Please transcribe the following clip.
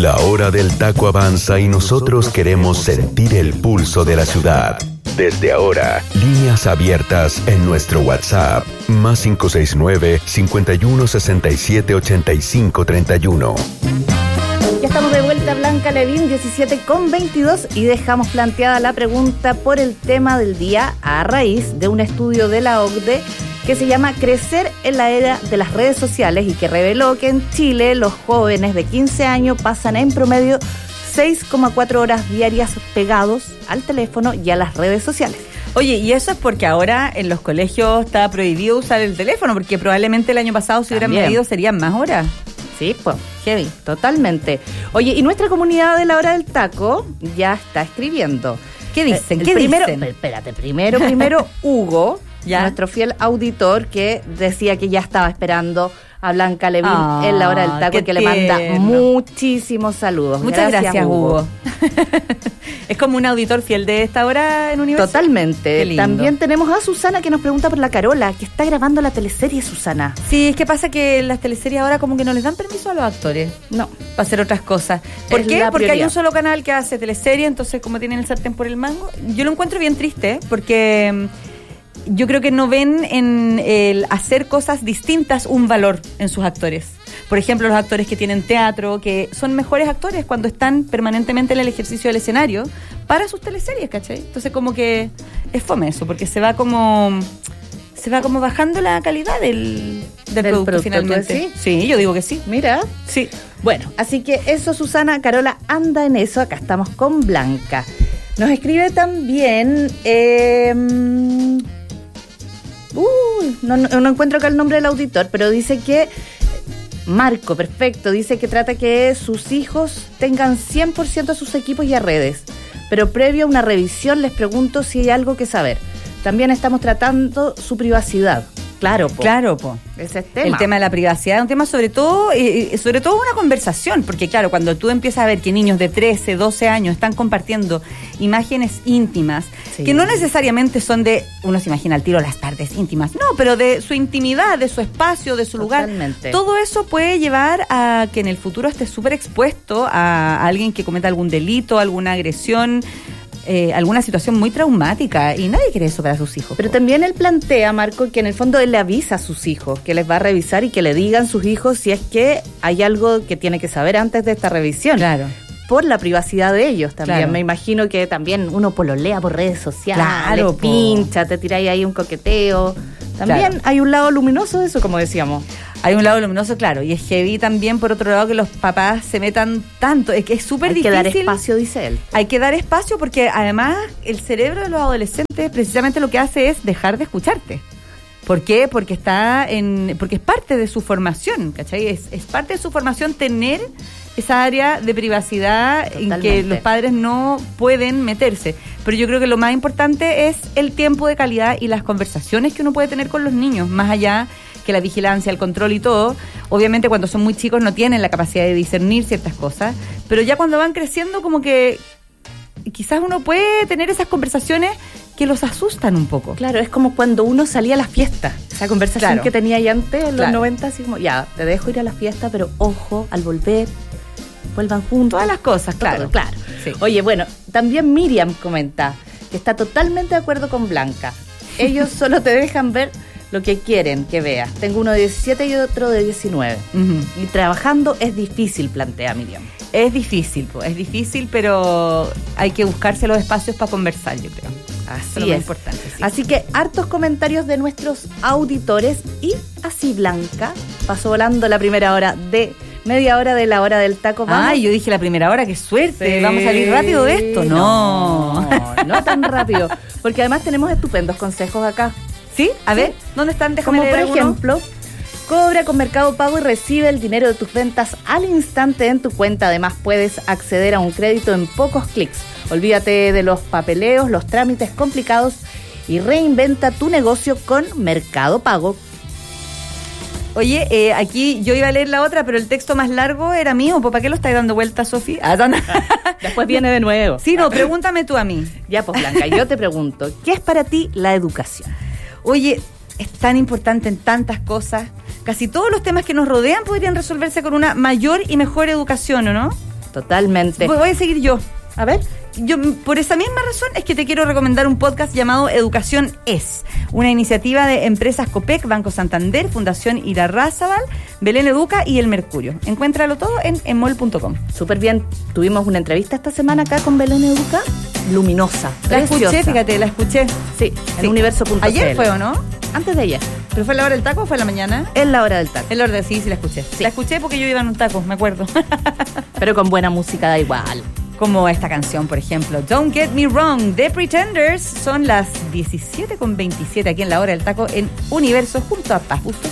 La hora del taco avanza y nosotros queremos sentir el pulso de la ciudad. Desde ahora, líneas abiertas en nuestro WhatsApp, más 569-5167-8531. Ya estamos de vuelta, Blanca Levín, 17:22, y dejamos planteada la pregunta por el tema del día a raíz de un estudio de la OCDE que se llama Crecer en la era de las redes sociales y que reveló que en Chile los jóvenes de 15 años pasan en promedio 6,4 horas diarias pegados al teléfono y a las redes sociales. Oye, y eso es porque ahora en los colegios está prohibido usar el teléfono, porque probablemente el año pasado si hubieran medido serían más horas. Sí, pues, heavy, totalmente. Oye, y nuestra comunidad de la hora del taco ya está escribiendo. ¿Qué dicen? Dicen? Espérate, primero Hugo, ¿ya? Nuestro fiel auditor que decía que ya estaba esperando a Blanca Levín en la hora del taco y que le manda muchísimos saludos. Muchas gracias, Hugo. Es como un auditor fiel de esta hora en Universo. Totalmente. También tenemos a Susana que nos pregunta por la Carola, que está grabando la teleserie, Susana. Sí, es que pasa que las teleseries ahora como que no les dan permiso a los actores. No. Para hacer otras cosas. ¿Por qué? Porque hay un solo canal que hace teleserie, entonces como tienen el sartén por el mango. Yo lo encuentro bien triste, porque yo creo que no ven en el hacer cosas distintas un valor en sus actores. Por ejemplo, los actores que tienen teatro, que son mejores actores cuando están permanentemente en el ejercicio del escenario para sus teleseries, ¿cachai? Entonces como que es fome eso, porque se va como bajando la calidad del producto finalmente. Sí, yo digo que sí. Mira. Sí. Bueno, así que eso, Susana. Carola anda en eso. Acá estamos con Blanca. Nos escribe también... no encuentro acá el nombre del auditor, pero dice que Marco, perfecto, dice que trata que sus hijos tengan 100% sus equipos y a redes, pero previo a una revisión les pregunto si hay algo que saber. También estamos tratando su privacidad. Claro, po. Ese es tema. El tema de la privacidad es un tema sobre todo una conversación, porque claro, cuando tú empiezas a ver que niños de 13, 12 años están compartiendo imágenes íntimas, que no necesariamente son de, uno se imagina al tiro las partes íntimas, no, pero de su intimidad, de su espacio, de su lugar. Todo eso puede llevar a que en el futuro esté súper expuesto a alguien que cometa algún delito, alguna agresión, alguna situación muy traumática, y nadie quiere eso para sus hijos. Pero también él plantea, Marco, que en el fondo él le avisa a sus hijos, que les va a revisar y que le digan sus hijos si es que hay algo que tiene que saber antes de esta revisión. Claro. Por la privacidad de ellos también. Claro. Me imagino que también uno pololea por redes sociales, claro, pincha, te tiráis ahí un coqueteo. También hay un lado luminoso de eso, como decíamos. Hay un lado luminoso, claro, y es heavy también, por otro lado, que los papás se metan tanto. Es que es súper difícil. Hay que dar espacio, dice él. Hay que dar espacio porque además el cerebro de los adolescentes precisamente lo que hace es dejar de escucharte. ¿Por qué? Porque porque es parte de su formación, ¿cachai? Es parte de su formación tener esa área de privacidad. Totalmente. En que los padres no pueden meterse. Pero yo creo que lo más importante es el tiempo de calidad y las conversaciones que uno puede tener con los niños, más allá que la vigilancia, el control y todo. Obviamente cuando son muy chicos no tienen la capacidad de discernir ciertas cosas, pero ya cuando van creciendo como que quizás uno puede tener esas conversaciones que los asustan un poco. Claro, es como cuando uno salía a la fiesta, esa conversación que tenía ahí antes en los 90, así como, ya, te dejo ir a la fiesta, pero ojo, al volver, vuelvan juntos. Todas las cosas, claro. Sí. Oye, bueno, también Miriam comenta que está totalmente de acuerdo con Blanca. Ellos solo te dejan ver lo que quieren que veas. Tengo uno de 17 y otro de 19. Y trabajando es difícil, plantea Miriam. Es difícil, pero hay que buscarse los espacios para conversar, yo creo. Así es. Importante, sí. Así que hartos comentarios de nuestros auditores y así Blanca pasó volando la primera hora de media hora de la hora del taco. ¿Vamos? Ay, yo dije la primera hora, qué suerte. Sí. Vamos a salir rápido de esto. No tan rápido. Porque además tenemos estupendos consejos acá. ¿Sí? A ver, ¿dónde están? Déjame como por leer ejemplo, cobra con Mercado Pago y recibe el dinero de tus ventas al instante en tu cuenta. Además, puedes acceder a un crédito en pocos clics. Olvídate de los papeleos, los trámites complicados y reinventa tu negocio con Mercado Pago. Oye, aquí yo iba a leer la otra, pero el texto más largo era mío. ¿Para qué lo estáis dando vuelta, Sofi? Después viene de nuevo. Sí, no, pregúntame tú a mí. Ya, pues, Blanca, yo te pregunto, ¿qué es para ti la educación? Oye, es tan importante en tantas cosas. Casi todos los temas que nos rodean podrían resolverse con una mayor y mejor educación, ¿o no? Totalmente. Voy a seguir yo. A ver. Yo, por esa misma razón, es que te quiero recomendar un podcast llamado Educación Es, una iniciativa de empresas Copec, Banco Santander, Fundación Irarrázaval, Belén Educa y El Mercurio. Encuéntralo todo en enmol.com. Súper bien. Tuvimos una entrevista esta semana acá con Belén Educa, luminosa, La preciosa. escuché, fíjate, la escuché. Sí, en universo.cl. ¿Ayer fue o no? Antes de ayer. ¿Pero fue a la hora del taco o fue a la mañana? Es la hora del taco. En la hora sí, la escuché. Sí. La escuché porque yo iba en un taco, me acuerdo. Pero con buena música da igual. Como esta canción, por ejemplo, Don't Get Me Wrong, The Pretenders. Son las 17:27 aquí en la hora del taco en Universo junto a Paz Bustos.